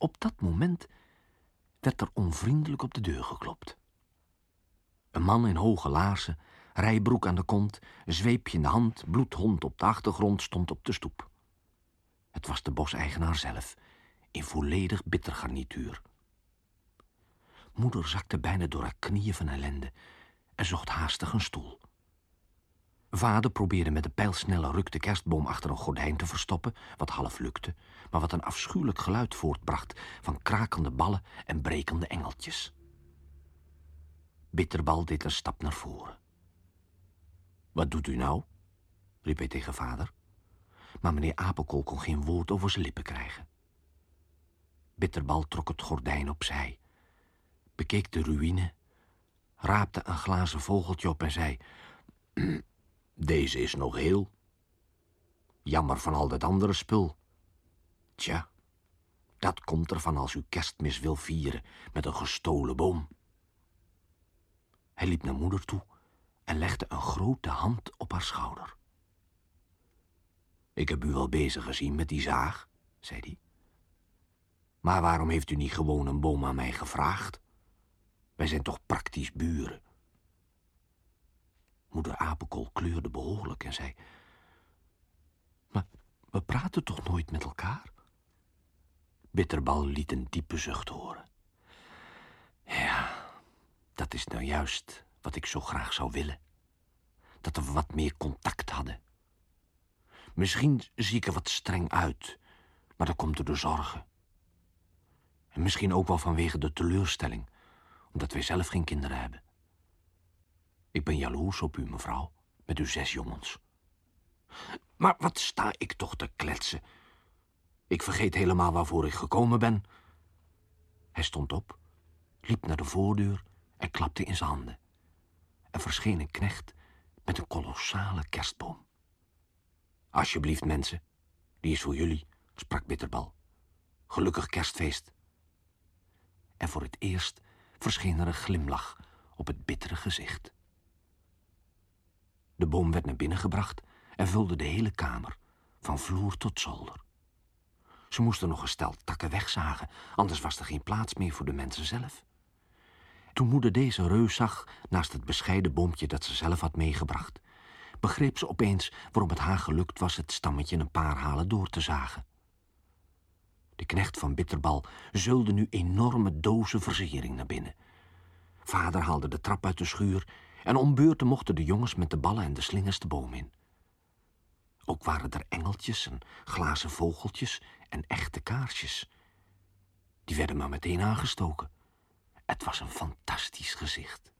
op dat moment werd er onvriendelijk op de deur geklopt. Een man in hoge laarzen, rijbroek aan de kont, een zweepje in de hand, bloedhond op de achtergrond, stond op de stoep. Het was de boseigenaar zelf, in volledig bittergarnituur. Moeder zakte bijna door haar knieën van ellende en zocht haastig een stoel. Vader probeerde met een pijlsnelle ruk de kerstboom achter een gordijn te verstoppen, wat half lukte, maar wat een afschuwelijk geluid voortbracht van krakende ballen en brekende engeltjes. Bitterbal deed een stap naar voren. "Wat doet u nou?" riep hij tegen vader. Maar meneer Apenkool kon geen woord over zijn lippen krijgen. Bitterbal trok het gordijn opzij, bekeek de ruïne, raapte een glazen vogeltje op en zei: "Deze is nog heel. Jammer van al dat andere spul. Tja, dat komt ervan als u Kerstmis wil vieren met een gestolen boom." Hij liep naar moeder toe en legde een grote hand op haar schouder. "Ik heb u wel bezig gezien met die zaag," zei hij. "Maar waarom heeft u niet gewoon een boom aan mij gevraagd? Wij zijn toch praktisch buren." Moeder Apenkool kleurde behoorlijk en zei: "Maar we praten toch nooit met elkaar?" Bitterbal liet een diepe zucht horen. "Ja, dat is nou juist wat ik zo graag zou willen. Dat we wat meer contact hadden. Misschien zie ik er wat streng uit, maar dat komt door de zorgen. En misschien ook wel vanwege de teleurstelling, omdat wij zelf geen kinderen hebben. Ik ben jaloers op u, mevrouw, met uw 6 jongens. Maar wat sta ik toch te kletsen? Ik vergeet helemaal waarvoor ik gekomen ben." Hij stond op, liep naar de voordeur en klapte in zijn handen. Er verscheen een knecht met een kolossale kerstboom. "Alsjeblieft, mensen, die is voor jullie," sprak Bitterbal. "Gelukkig kerstfeest." En voor het eerst verscheen er een glimlach op het bittere gezicht. De boom werd naar binnen gebracht en vulde de hele kamer, van vloer tot zolder. Ze moesten nog een stel takken wegzagen, anders was er geen plaats meer voor de mensen zelf. Toen moeder deze reus zag, naast het bescheiden boompje dat ze zelf had meegebracht, begreep ze opeens waarom het haar gelukt was het stammetje een paar halen door te zagen. De knecht van Bitterbal zeulde nu enorme dozen versiering naar binnen. Vader haalde de trap uit de schuur en om beurten mochten de jongens met de ballen en de slingers de boom in. Ook waren er engeltjes en glazen vogeltjes en echte kaarsjes. Die werden maar meteen aangestoken. Het was een fantastisch gezicht.